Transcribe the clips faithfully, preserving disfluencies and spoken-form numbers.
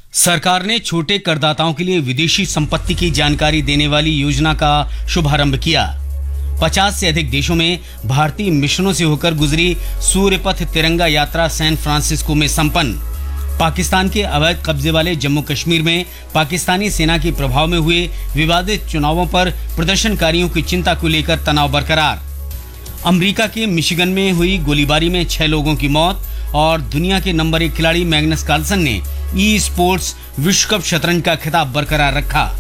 सरकार ने छोटे करदाताओं के लिए विदेशी संपत्ति की जानकारी देने वाली योजना का शुभारंभ किया। पचास से अधिक देशों में भारतीय मिशनों से होकर गुजरी सूर्यपथ तिरंगा यात्रा सैन फ्रांसिस्को में संपन्न। पाकिस्तान के अवैध कब्जे वाले जम्मू कश्मीर में पाकिस्तानी सेना के प्रभाव में हुए विवादित चुनावों पर प्रदर्शनकारियों की चिंता को लेकर तनाव बरकरार। अमेरिका के मिशिगन में हुई गोलीबारी में छह लोगों की मौत और दुनिया के नंबर एक खिलाड़ी मैग्नस कार्लसन ने ई स्पोर्ट्स विश्व कप शतरंज का खिताब बरकरार रखा।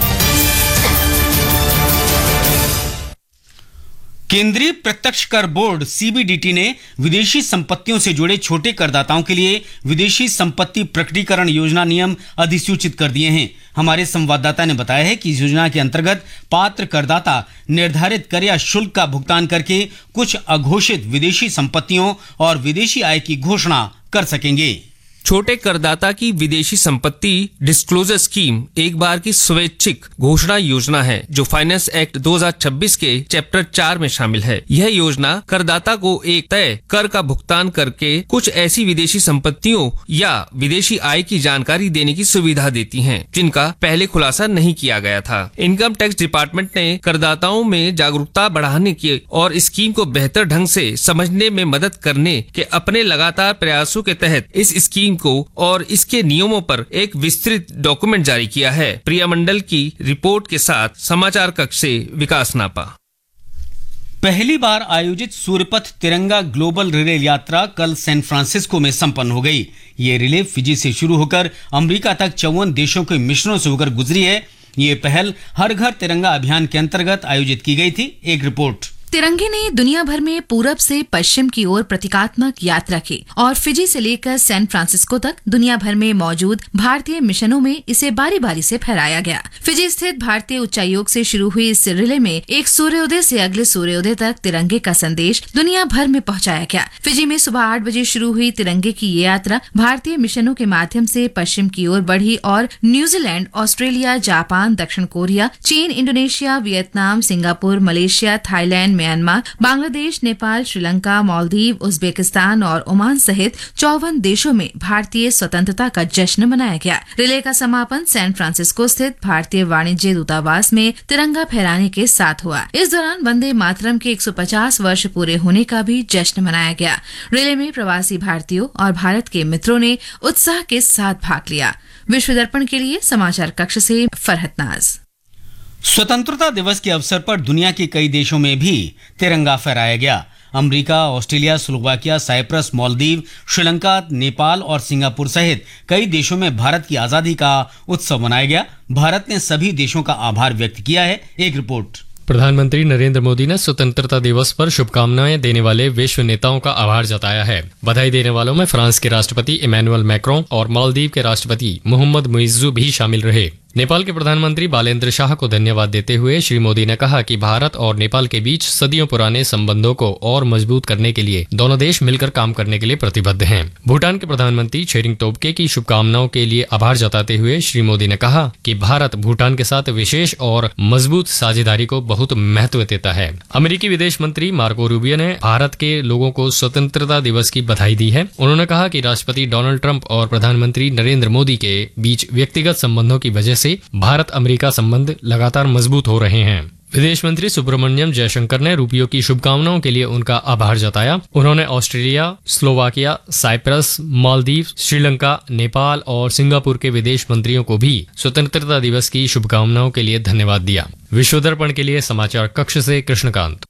केंद्रीय प्रत्यक्ष कर बोर्ड सीबीडीटी ने विदेशी संपत्तियों से जुड़े छोटे करदाताओं के लिए विदेशी संपत्ति प्रकटीकरण योजना नियम अधिसूचित कर दिए हैं। हमारे संवाददाता ने बताया है कि इस योजना के अंतर्गत पात्र करदाता निर्धारित कर या शुल्क का भुगतान करके कुछ अघोषित विदेशी संपत्तियों और विदेशी आय की घोषणा कर सकेंगे। छोटे करदाता की विदेशी संपत्ति डिस्क्लोजर स्कीम एक बार की स्वैच्छिक घोषणा योजना है जो फाइनेंस एक्ट दो हज़ार छब्बीस के चैप्टर चार में शामिल है। यह योजना करदाता को एक तय कर का भुगतान करके कुछ ऐसी विदेशी संपत्तियों या विदेशी आय की जानकारी देने की सुविधा देती है जिनका पहले खुलासा नहीं किया गया था। इनकम टैक्स डिपार्टमेंट ने करदाताओं में जागरूकता बढ़ाने की और स्कीम को बेहतर ढंग से समझने में मदद करने के अपने लगातार प्रयासों के तहत इस स्कीम को और इसके नियमों पर एक विस्तृत डॉक्यूमेंट जारी किया है। प्रिया मंडल की रिपोर्ट के साथ समाचार कक्ष से विकास नापा। पहली बार आयोजित सूर्यपथ तिरंगा ग्लोबल रिले यात्रा कल सैन फ्रांसिस्को में संपन्न हो गई। ये रिले फिजी से शुरू होकर अमेरिका तक चौवन देशों के मिशनों से होकर गुजरी है। ये पहल हर घर तिरंगा अभियान के अंतर्गत आयोजित की गई थी। एक रिपोर्ट। तिरंगे ने दुनिया भर में पूरब से पश्चिम की ओर प्रतीकात्मक यात्रा की और फिजी से लेकर सैन फ्रांसिस्को तक दुनिया भर में मौजूद भारतीय मिशनों में इसे बारी बारी से फहराया गया। फिजी स्थित भारतीय उच्चायोग से शुरू हुई इस रिले में एक सूर्योदय से अगले सूर्योदय तक तिरंगे का संदेश दुनिया भर में पहुंचाया गया। फिजी में सुबह आठ बजे शुरू हुई तिरंगे की ये यात्रा भारतीय मिशनों के माध्यम से पश्चिम की ओर बढ़ी और न्यूजीलैंड, ऑस्ट्रेलिया, जापान, दक्षिण कोरिया, चीन, Indonesia, Vietnam, Singapore, Malaysia, Thailand, Myanmar, Bangladesh, Nepal, Sri Lanka, Maldives, Uzbekistan और ओमान सहित चौवन देशों में भारतीय स्वतंत्रता का जश्न मनाया गया। रिले का समापन सैन फ्रांसिस्को स्थित भारतीय वाणिज्य दूतावास में तिरंगा फहराने के साथ हुआ। इस दौरान वंदे मातरम के एक सौ पचास वर्ष पूरे होने का भी जश्न मनाया गया। रिले में प्रवासी भारतीयों और भारत के मित्रों ने उत्साह के साथ भाग लिया। विश्व दर्पण के लिए समाचार कक्ष से फरहत नाज। स्वतंत्रता दिवस के अवसर पर दुनिया के कई देशों में भी तिरंगा फहराया गया। America, Australia, Slovakia, Cyprus, Maldives, Sri Lanka, Nepal और सिंगापुर सहित कई देशों में भारत की आजादी का उत्सव मनाया गया। भारत ने सभी देशों का आभार व्यक्त किया है। एक रिपोर्ट। प्रधानमंत्री नरेंद्र मोदी ने स्वतंत्रता दिवस पर शुभकामनाएं देने वाले विश्व नेताओं का आभार जताया है। बधाई देने वालों में फ्रांस के राष्ट्रपति इमैनुअल मैक्रों और मालदीव के राष्ट्रपति मोहम्मद मुइज्जू भी शामिल रहे। नेपाल के प्रधानमंत्री बालेंद्र शाह को धन्यवाद देते हुए श्री मोदी ने कहा कि भारत और नेपाल के बीच सदियों पुराने संबंधों को और मजबूत करने के लिए दोनों देश मिलकर काम करने के लिए प्रतिबद्ध हैं। भूटान के प्रधानमंत्री छेरिंग तोब्गे की शुभकामनाओं के लिए आभार जताते हुए श्री मोदी ने कहा कि भारत भूटान के साथ विशेष और मजबूत साझेदारी को बहुत महत्व देता है। अमेरिकी विदेश मंत्री मार्को रूबियो ने भारत के लोगों को स्वतंत्रता दिवस की बधाई दी है। उन्होंने कहा कि राष्ट्रपति डोनाल्ड ट्रंप और प्रधानमंत्री नरेंद्र मोदी के बीच व्यक्तिगत संबंधों की वजह से भारत अमेरिका संबंध लगातार मजबूत हो रहे हैं। विदेश मंत्री सुब्रमण्यम जयशंकर ने रूबियो की शुभकामनाओं के लिए उनका आभार जताया। उन्होंने Australia, Slovakia, Cyprus, Maldives, Sri Lanka, Nepal और सिंगापुर के विदेश मंत्रियों को भी स्वतंत्रता दिवस की शुभकामनाओं के लिए धन्यवाद दिया। विश्व दर्पण के लिए समाचार कक्ष से कृष्णकांत।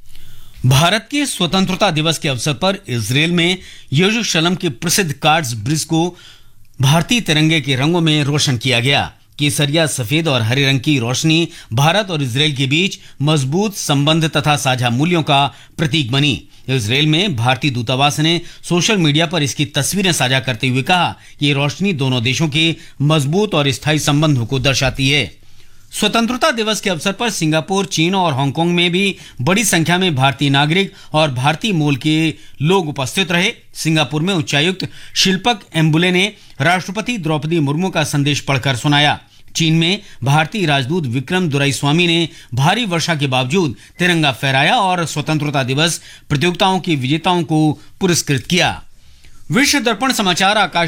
भारत के स्वतंत्रता दिवस के अवसर पर इजरायल में यरूशलेम के प्रसिद्ध कार्ड्स ब्रिज को भारतीय तिरंगे के रंगों में रोशन किया गया। केसरिया, सफेद और हरे रंग की रोशनी भारत और इजरायल के बीच मजबूत संबंध तथा साझा मूल्यों का प्रतीक बनी। इजरायल में भारतीय दूतावास ने सोशल मीडिया पर इसकी तस्वीरें साझा करते हुए कहा कि ये रोशनी दोनों देशों के मजबूत और स्थायी संबंधों को दर्शाती है। स्वतंत्रता दिवस के अवसर पर सिंगापुर, चीन और हांगकांग में भी बड़ी संख्या में भारतीय नागरिक और भारतीय मूल के लोग उपस्थित रहे। सिंगापुर में उच्चायुक्त शिल्पक एम्बुले ने राष्ट्रपति द्रौपदी मुर्मू का संदेश पढ़कर सुनाया। चीन में भारतीय राजदूत विक्रम दुराईस्वामी ने भारी वर्षा के बावजूद तिरंगा फहराया और स्वतंत्रता दिवस प्रतियोगिताओं के विजेताओं को पुरस्कृत किया। विश्व दर्पण समाचार आकाश